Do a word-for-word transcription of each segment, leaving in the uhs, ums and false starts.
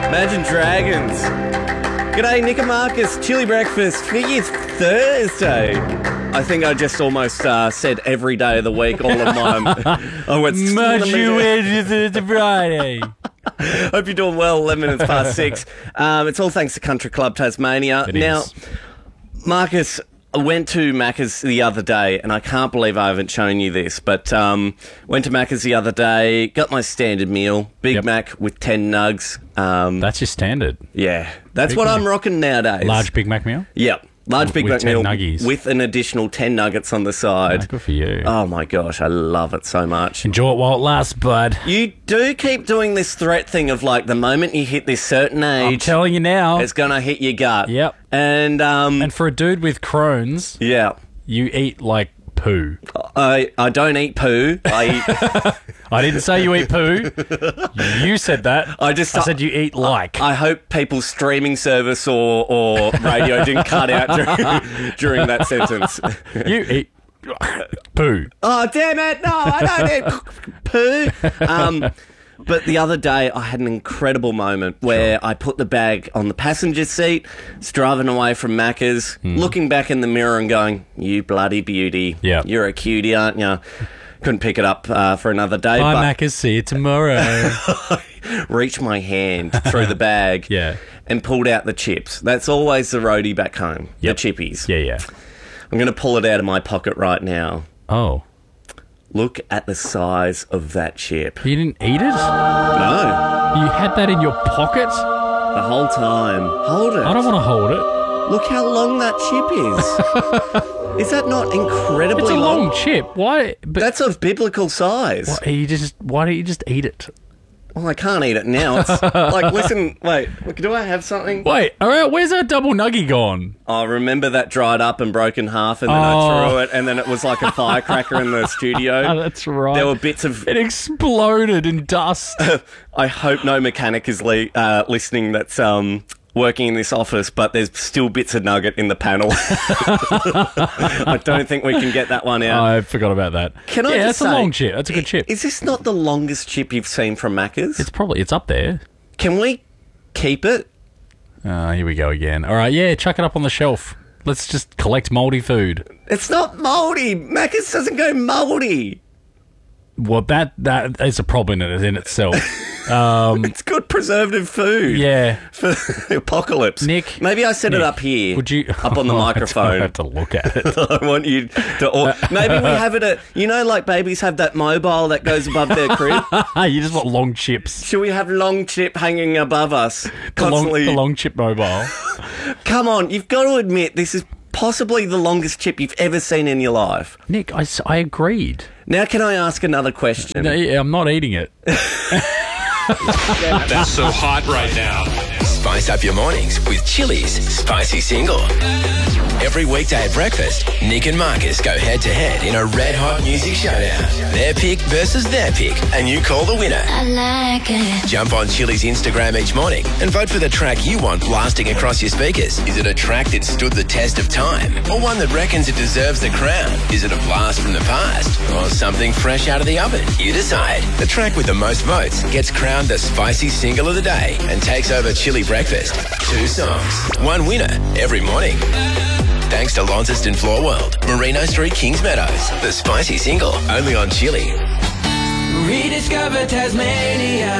Imagine Dragons. G'day, Nick and Marcus. Chili breakfast. I think it's Thursday. I think I just almost uh, said every day of the week, all of my... oh, it's... Much you Wednesday to Friday. Hope you're doing well. eleven minutes past six. Um, it's all thanks to Country Club Tasmania. It now, is. Marcus, I went to Macca's the other day, and I can't believe I haven't shown you this, but um, went to Macca's the other day, got my standard meal, Big Yep. Mac with ten nugs. Um, That's your standard. yeah, that's Big what Mac. I'm rocking nowadays. Large Big Mac meal? Yep. Large Big With Mac ten meal nuggies. with an additional ten nuggets on the Ah, side. good for you. Oh my gosh, I love it so much. Enjoy it while it lasts, bud. You do keep doing this threat thing of like the moment you hit this certain I'm age, telling you now. it's gonna hit your gut. Yep. And um, And for a dude with Crohn's, yeah, you eat like poo. I I don't eat poo. I eat. I didn't say you eat poo. You said that. I just I said you eat like. I hope people's streaming service or, or radio didn't cut out during, during that sentence. You eat poo. Oh, damn it. No, I don't eat poo. Um, but the other day, I had an incredible moment where I put the bag on the passenger seat, was driving away from Macca's, looking back in the mirror and going, you bloody beauty. Yeah. You're a cutie, aren't you? Couldn't pick it up uh, for another day. Bye, but Macca's. See you tomorrow. reached my hand through the bag Yeah. and pulled out the chips. That's always the roadie back home, Yep. the chippies. Yeah, yeah. I'm going to pull it out of my pocket right now. Oh. Look at the size of that chip. You didn't eat it? No, You had that in your pocket? the whole time. Hold it. I don't want to hold it. Look how long that chip is. Is that not incredibly It's a long chip. Why? But That's of biblical size. why, you just, why don't you just eat it? Well, I can't eat it now. It's like, listen, wait, do I have something? Wait, all right, where's that double nuggie gone? Oh, remember that dried up and broke in half and then Oh. I threw it and then it was like a firecracker in the studio? Oh, that's right. There were bits of... It exploded in dust. I hope no mechanic is li- uh, listening that's um, working in this office, but there's still bits of nugget in the panel. I don't think we can get that one out. I forgot about that. Can I yeah, just that's a say, long chip. That's a good chip. Is this not the longest chip you've seen from Macca's? It's probably, it's up there. Can we keep it? Oh, here we go again. All right, yeah, chuck it up on the shelf. Let's just collect mouldy food. It's not mouldy. Macca's doesn't go mouldy. Well, that that is a problem in, it, in itself. Um, It's good preservative food. yeah. For the apocalypse. Nick, Maybe I set it Nick, up here. would you Up on the I microphone. have to look at it. I want you to... Or maybe we have it at... You know, like babies have that mobile that goes above their crib? You just want long chips. Should we have long chip hanging above us The long, constantly? the long chip mobile. Come on, you've got to admit this is possibly the longest chip you've ever seen in your life. Nick, I, s- I agreed. Now, can I ask another question? No, yeah, I'm not eating it. That's so hot right now. Spice up your mornings with Chili's Spicy Single. Every weekday at breakfast, Nick and Marcus go head to head in a red hot music showdown. Their pick versus their pick, and you call the winner. I like it. Jump on Chili's Instagram each morning and vote for the track you want blasting across your speakers. Is it a track that stood the test of time, or one that reckons it deserves the crown? Is it a blast from the past, or something fresh out of the oven? You decide. The track with the most votes gets crowned the Spicy Single of the day and takes over Chili Breakfast. Two songs, one winner every morning. Thanks to Launceston Floor World, Merino Street, Kings Meadows. The Spicy Single, only on Chili. Rediscover Tasmania.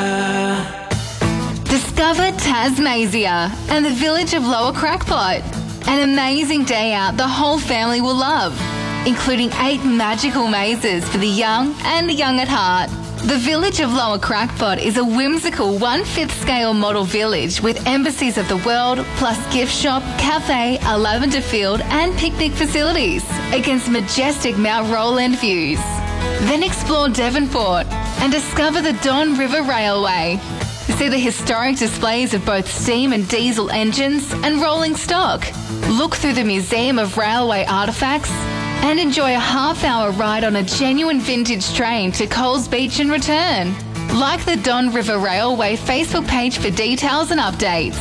Discover Tasmania and the village of Lower Crackpot. An amazing day out the whole family will love, including eight magical mazes for the young and the young at heart. The village of Lower Crackpot is a whimsical one-fifth scale model village with embassies of the world, plus gift shop, cafe, a lavender field and picnic facilities against majestic Mount Roland views. Then explore Devonport and discover the Don River Railway. See the historic displays of both steam and diesel engines and rolling stock. Look through the Museum of Railway Artefacts and enjoy a half-hour ride on a genuine vintage train to Coles Beach and return. Like the Don River Railway Facebook page for details and updates.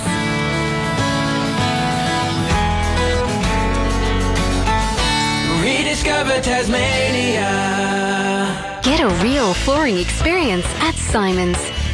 Rediscover Tasmania. Get a real flooring experience at Simon's.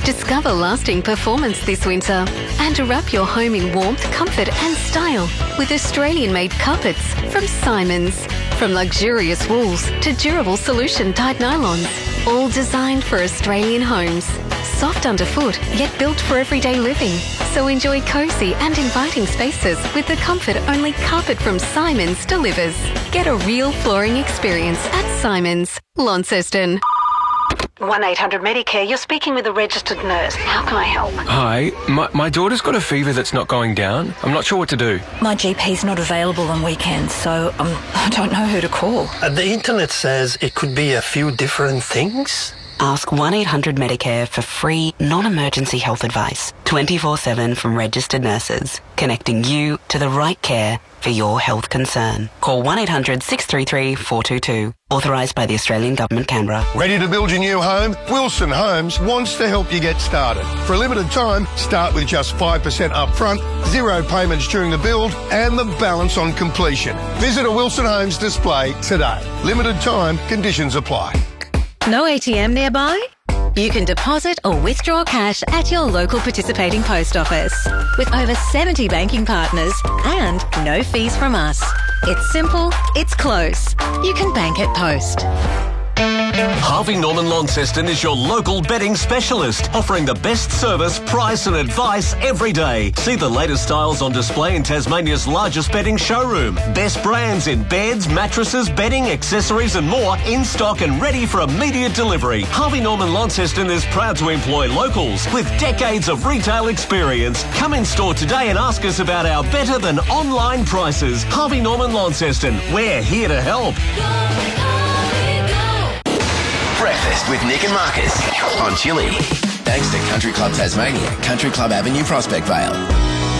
Discover lasting performance this winter and wrap your home in warmth, comfort and style with Australian-made carpets from Simons. From luxurious wools to durable solution-dyed nylons, all designed for Australian homes. Soft underfoot, yet built for everyday living. So enjoy cosy and inviting spaces with the comfort only carpet from Simons delivers. Get a real flooring experience at Simons, Launceston. one eight hundred Medicare, you're speaking with a registered nurse. How can I help? Hi, my, my daughter's got a fever that's not going down. I'm not sure what to do. My G P's not available on weekends, so um, I don't know who to call. Uh, the internet says it could be a few different things. Ask one eight hundred Medicare for free, non-emergency health advice, twenty-four seven from registered nurses, connecting you to the right care for your health concern. Call one eight hundred six three three four two two. Authorised by the Australian Government, Canberra. Ready to build your new home? Wilson Homes wants to help you get started. For a limited time, start with just five percent up front, zero payments during the build, and the balance on completion. Visit a Wilson Homes display today. Limited time, conditions apply. No A T M nearby? You can deposit or withdraw cash at your local participating post office. With over seventy banking partners and no fees from us. It's simple, it's close. You can bank at Post. Harvey Norman Launceston is your local betting specialist, offering the best service, price and advice every day. See the latest styles on display in Tasmania's largest betting showroom. Best brands in beds, mattresses, bedding, accessories and more in stock and ready for immediate delivery. Harvey Norman Launceston is proud to employ locals with decades of retail experience. Come in store today and ask us about our better than online prices. Harvey Norman Launceston, we're here to help. Breakfast with Nick and Marcus on Chili. Thanks to Country Club Tasmania, Country Club Avenue, Prospect Vale.